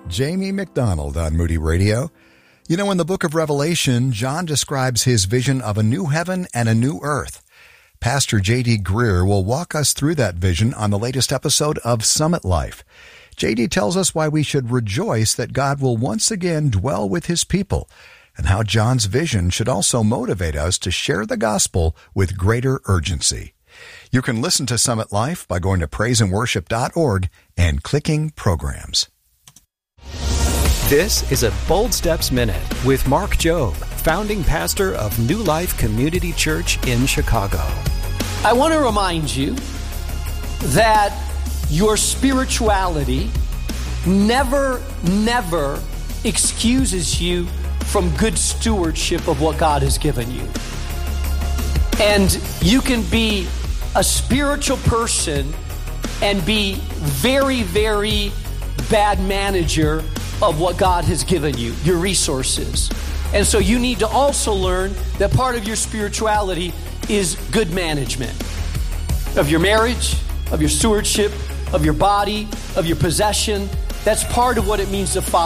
Jamie McDonald on Moody Radio. You know, in the book of Revelation, John describes his vision of a new heaven and a new earth. Pastor J.D. Greer will walk us through that vision on the latest episode of Summit Life. J.D. tells us why we should rejoice that God will once again dwell with his people, and how John's vision should also motivate us to share the gospel with greater urgency. You can listen to Summit Life by going to praiseandworship.org and clicking Programs. This is a Bold Steps Minute with Mark Jobe, founding pastor of New Life Community Church in Chicago. I want to remind you that your spirituality never excuses you from good stewardship of what God has given you. And you can be a spiritual person and be very, very bad manager of what God has given you, your resources. And so you need to also learn that part of your spirituality is good management of your marriage, of your stewardship, of your body, of your possession. That's part of what it means to follow